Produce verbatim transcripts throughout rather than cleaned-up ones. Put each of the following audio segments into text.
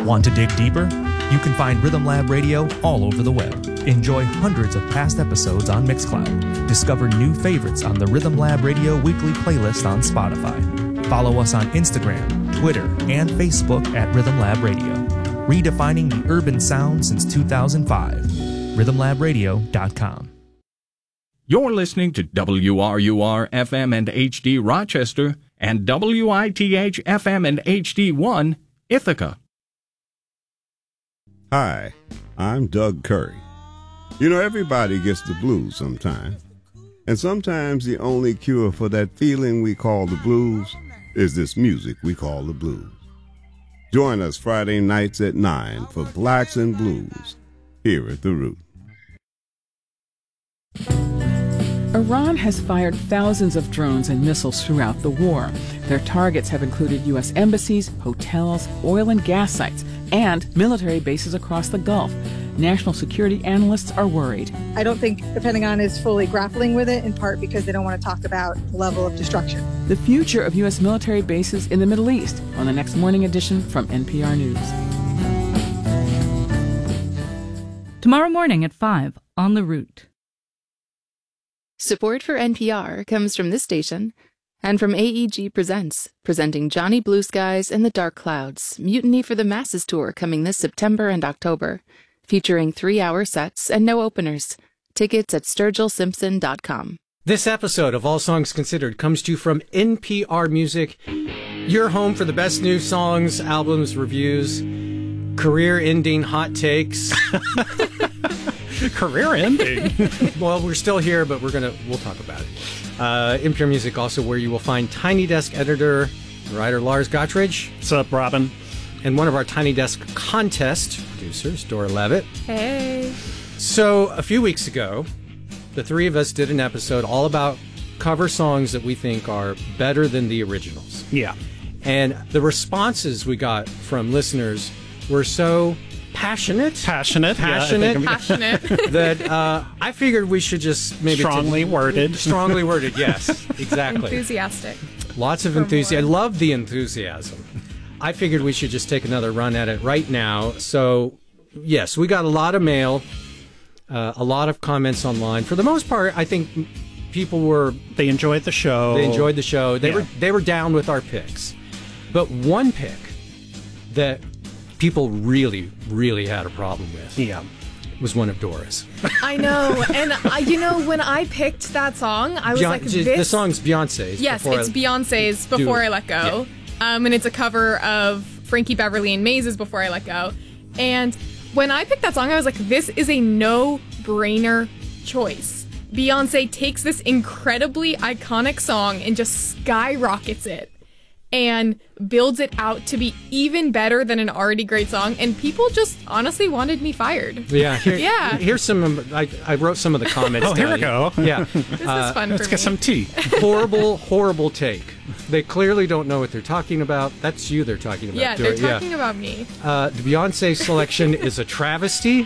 Want to dig deeper? You can find Rhythm Lab Radio all over the web. Enjoy hundreds of past episodes on Mixcloud. Discover new favorites on the Rhythm Lab Radio weekly playlist on Spotify. Follow us on Instagram, Twitter, and Facebook at Rhythm Lab Radio. Redefining the urban sound since two thousand five. rhythm lab radio dot com. You're listening to W R U R F M and H D Rochester and W I T H F M and H D one Ithaca. Hi, I'm Doug Curry. You know, everybody gets the blues sometime. And sometimes the only cure for that feeling we call the blues is this music we call the blues. Join us Friday nights at nine for Blacks and Blues here at The Root. Iran has fired thousands of drones and missiles throughout the war. Their targets have included U S embassies, hotels, oil and gas sites, and military bases across the Gulf. National security analysts are worried. I don't think the Pentagon is fully grappling with it, in part because they don't want to talk about the level of destruction. The future of U S military bases in the Middle East on the next morning edition from N P R News. Tomorrow morning at five on The Root. Support for N P R comes from this station and from A E G Presents, presenting Johnny Blue Skies and the Dark Clouds, Mutiny for the Masses tour coming this September and October, featuring three-hour sets and no openers. Tickets at sturgill simpson dot com. This episode of All Songs Considered comes to you from N P R Music, your home for the best new songs, albums, reviews, career-ending hot takes. Career ending. Well, we're still here, but we're gonna we'll talk about it. Uh, N P R Music, also where you will find Tiny Desk editor and writer Lars Gottridge. What's up, Robin? And one of our Tiny Desk contest producers, Dora Levitt. Hey. So a few weeks ago, the three of us did an episode all about cover songs that we think are better than the originals. Yeah. And the responses we got from listeners were so passionate, passionate, passionate, yeah, passionate that uh, I figured we should just maybe strongly t- worded, strongly worded. Yes, exactly. Enthusiastic. Lots of enthusiasm. I love the enthusiasm. I figured we should just take another run at it right now. So, yes, we got a lot of mail, uh, a lot of comments online. For the most part, I think people were they enjoyed the show. They enjoyed the show. They yeah. were they were down with our picks, but one pick that people really, really had a problem with. Yeah. Was one of Dora's. I know, and I, you know, when I picked that song, I was Beyonce, like, this... The song's Beyonce's. Yes, it's I Beyonce's Before I Let Go. Yeah. Um, and it's a cover of Frankie Beverly and Maze's Before I Let Go. And when I picked that song, I was like, this is a no-brainer choice. Beyonce takes this incredibly iconic song and just skyrockets it and builds it out to be even better than an already great song, and people just honestly wanted me fired. Yeah, here, yeah. Here's some. I, I wrote some of the comments. Oh, here we go. Yeah, this uh, is fun. Let's for get me. some tea. Horrible, horrible take. They clearly don't know what they're talking about. That's you. They're talking about. Yeah, they're Dora. talking yeah. about me. Uh, the Beyonce selection is a travesty.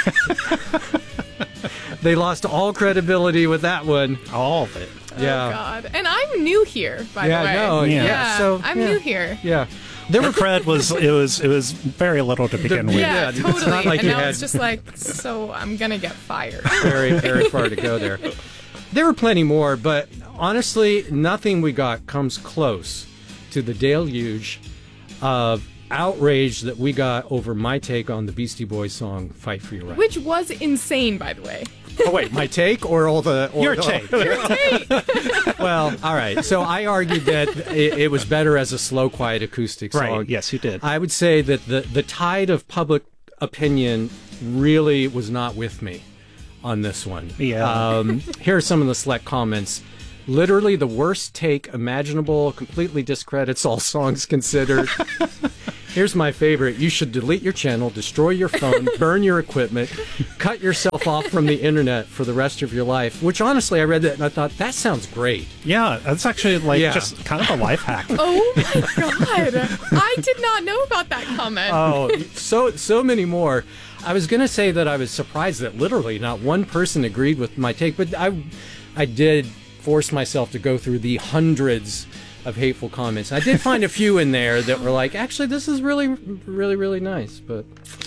They lost all credibility with that one. All of it. Yeah. Oh, God. And I'm new here, by yeah, the way. No, yeah, yeah. So I'm yeah. new here. Yeah. Their cred was it was it was very little to begin The, with. Yeah, yeah totally. It's not like and you now had it's just like, so I'm gonna get fired. very, very far to go there. There were plenty more, but honestly, nothing we got comes close to the deluge of outrage that we got over my take on the Beastie Boys song "Fight for Your Right," Which was insane, by the way. Oh wait, my take or all the or Your the, take. Your take. Well, all right. So I argued that it, it was better as a slow, quiet acoustic song. Right. Yes, you did. I would say that the the tide of public opinion really was not with me on this one. Yeah. Um, here are some of the select comments. Literally the worst take imaginable. Completely discredits all songs considered. Here's my favorite. You should delete your channel, destroy your phone, burn your equipment, cut yourself off from the internet for the rest of your life. Which, honestly, I read that and I thought, that sounds great. Yeah, that's actually like Yeah. just kind of a life hack. Oh, my God. I did not know about that comment. Oh, so so many more. I was going to say that I was surprised that literally not one person agreed with my take, but I, I did force myself to go through the hundreds of hateful comments. I did find a few in there that were like, actually, this is really, really, really nice. But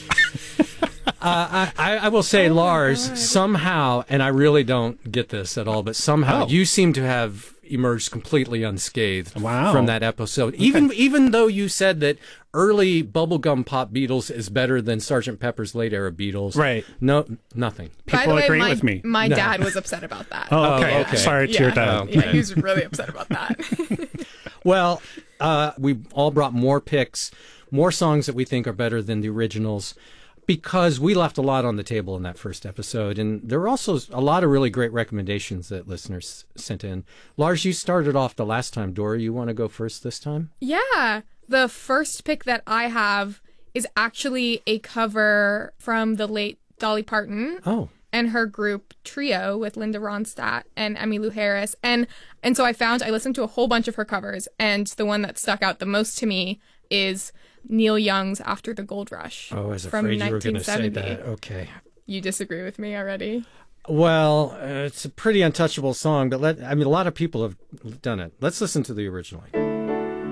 uh, I, I will say, oh Lars, somehow, and I really don't get this at all, but somehow oh. you seem to have emerged completely unscathed wow. from that episode. Okay. Even even though you said that early bubblegum pop Beatles is better than Sergeant Pepper's late era Beatles. Right. No, nothing. People By the way, agree my, with me. My No. dad was upset about that. Oh, okay. Oh, okay. Sorry to yeah. your dad. Oh, Yeah, he was really upset about that. Well, uh, we all brought more picks, more songs that we think are better than the originals, because we left a lot on the table in that first episode. And there were also a lot of really great recommendations that listeners sent in. Lars, you started off the last time. Dora, you want to go first this time? Yeah. The first pick that I have is actually a cover from the late Dolly Parton. Oh. And her group Trio with Linda Ronstadt and Emmylou Harris. And and so I found, I listened to a whole bunch of her covers, and the one that stuck out the most to me is Neil Young's After the Gold Rush. Oh, I was from afraid you were going to say nineteen seventy. that. Okay. You disagree with me already? Well, uh, it's a pretty untouchable song, but let, I mean, a lot of people have done it. Let's listen to the original.